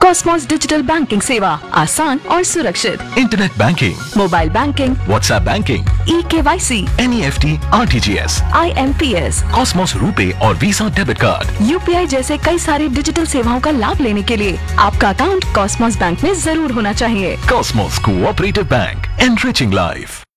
Cosmos digital banking सेवा आसान और सुरक्षित। Internet banking, mobile banking, WhatsApp banking, eKYC, NEFT, RTGS, IMPS, Cosmos RuPay और वीजा डेबिट कार्ड, UPI जैसे कई सारी डिजिटल सेवाओं का लाभ लेने के लिए आपका अकाउंट कॉस्मोस बैंक में जरूर होना चाहिए। Cosmos cooperative bank, enriching life.